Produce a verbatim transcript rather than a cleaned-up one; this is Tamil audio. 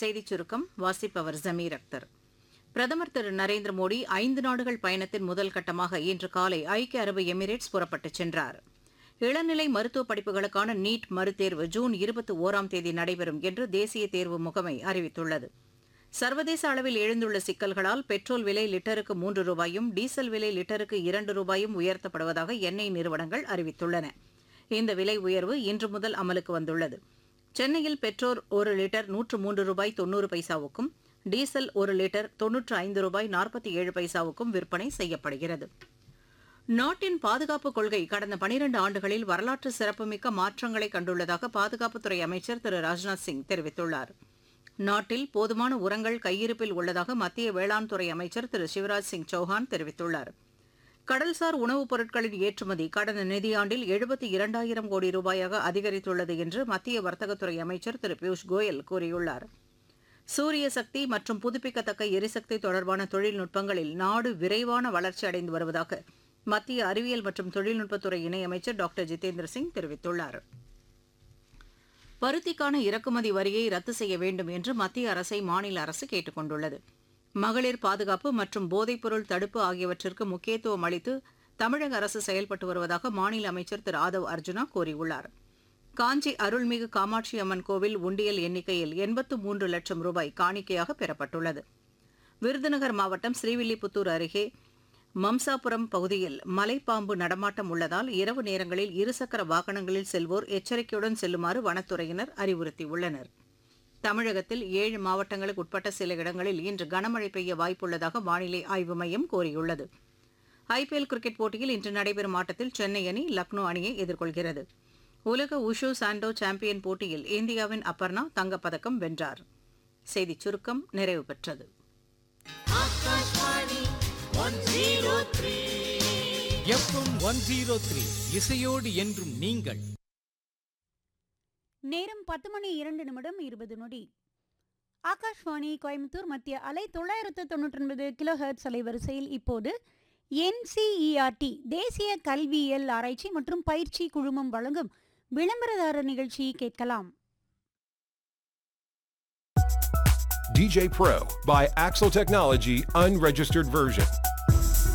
செய்திச் சுருக்கம் வாசிப்பவர் ஜமீர் அக்தர். பிரதமர் திரு நரேந்திர மோடி ஐந்து நாடுகள் பயணத்தின் முதல் கட்டமாக இன்று காலை ஐக்கிய அரபு எமிரேட்ஸ் புறப்பட்டுச் சென்றார். இளநிலை மருத்துவ படிப்புகளுக்கான நீட் மறுதேர்வு ஜூன் இருபத்தி ஓராம் தேதி நடைபெறும் என்று தேசிய தேர்வு முகமை அறிவித்துள்ளது. சர்வதேச அளவில் எழுந்துள்ள சிக்கல்களால் பெட்ரோல் விலை லிட்டருக்கு மூன்று ரூபாயும் டீசல் விலை லிட்டருக்கு இரண்டு ரூபாயும் உயர்த்தப்படுவதாக எண்ணெய் நிறுவனங்கள் அறிவித்துள்ளன. இந்த விலை உயர்வு இன்று முதல் அமலுக்கு வந்துள்ளது. சென்னையில் பெட்ரோல் ஒரு லிட்டர் நூற்று மூன்று ரூபாய் தொன்னூறு பைசாவுக்கும் டீசல் ஒரு லிட்டர் தொன்னூற்று ஐந்து ரூபாய் நாற்பத்தி ஏழு பைசாவுக்கும் விற்பனை செய்யப்படுகிறது. நாட்டின் பாதுகாப்பு கொள்கை கடந்த பனிரண்டு ஆண்டுகளில் வரலாற்று சிறப்புமிக்க மாற்றங்களை கண்டுள்ளதாக பாதுகாப்புத்துறை அமைச்சர் திரு ராஜ்நாத் சிங் தெரிவித்துள்ளார். நாட்டில் போதுமான உரங்கள் கையிருப்பில் உள்ளதாக மத்திய வேளாண் துறை அமைச்சர் திரு சிவராஜ் சிங் சௌஹான் தெரிவித்துள்ளார். கடல்சார் உணவுப் பொருட்களின் ஏற்றுமதி கடந்த நிதியாண்டில் எழுபத்தி இரண்டாயிரம் கோடி ரூபாயாக அதிகரித்துள்ளது என்று மத்திய வர்த்தகத்துறை அமைச்சர் திரு பியூஷ் கோயல் கூறியுள்ளார். சூரிய சக்தி மற்றும் புதுப்பிக்கத்தக்க எரிசக்தி தொடர்பான தொழில்நுட்பங்களில் நாடு விரைவான வளர்ச்சி அடைந்து வருவதாக மத்திய அறிவியல் மற்றும் தொழில்நுட்பத்துறை இணையமைச்சர் டாக்டர் ஜிதேந்திர சிங் தெரிவித்துள்ளார். பருத்திக்கான இறக்குமதி வரியை ரத்து செய்ய வேண்டும் என்று மத்திய அரசை மாநில அரசு கேட்டுக் கொண்டுள்ளது. மகளிர் பாதுகாப்பு மற்றும் போதைப்பொருள் தடுப்பு ஆகியவற்றிற்கு முக்கியத்துவம் அளித்து தமிழக அரசு செயல்பட்டு வருவதாக மாநில அமைச்சர் திரு ஆதவ் அர்ஜுனா கூறியுள்ளார். காஞ்சி அருள்மிகு காமாட்சி அம்மன் கோவில் உண்டியல் எண்ணிக்கையில் எண்பத்து மூன்று லட்சம் ரூபாய் காணிக்கையாக பெறப்பட்டுள்ளது. விருதுநகர் மாவட்டம் ஸ்ரீவில்லிபுத்தூர் அருகே மம்சாபுரம் பகுதியில் மலைப்பாம்பு நடமாட்டம் உள்ளதால் இரவு நேரங்களில் இருசக்கர வாகனங்களில் செல்வோர் எச்சரிக்கையுடன் செல்லுமாறு வனத்துறையினர் அறிவுறுத்தியுள்ளனர். தமிழகத்தில் ஏழு மாவட்டங்களுக்கு உட்பட்ட சில இடங்களில் இன்று கனமழை பெய்ய வாய்ப்புள்ளதாக வானிலை ஆய்வு மையம் கூறியுள்ளது. ஐபிஎல் கிரிக்கெட் போட்டியில் இன்று நடைபெறும் ஆட்டத்தில் சென்னை அணி லக்னோ அணியை எதிர்கொள்கிறது. உலக உஷு சாண்டோ சாம்பியன் போட்டியில் இந்தியாவின் அபர்ணா தங்கப்பதக்கம் வென்றார். செய்திச் சுருக்கம் நிறைவு பெற்றது. இசையோடு என்றும் நீங்கள். நேரம் பத்து மணி இரண்டு நிமிடம் இருபது நொடி. ஆகாஷ்வாணி கோயம்புத்தூர் மத்திய அலை தொள்ளாயிரத்து தொன்னூற்றி ஒன்பது கிலோ ஹெர்ட்ஸ் அலைவரிசையில் இப்போது என்சிஇஆர்டி தேசிய கல்வியியல் ஆராய்ச்சி மற்றும் பயிற்சி குழுமம் வழங்கும் விளம்பரதாரர் நிகழ்ச்சி கேட்கலாம். D J Pro by Axel Technology unregistered version.